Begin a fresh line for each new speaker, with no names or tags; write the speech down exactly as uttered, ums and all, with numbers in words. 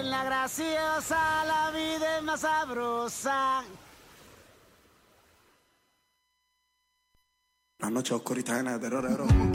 En la graciosa la vida es más sabrosa.
La noche oscurita llena de terror,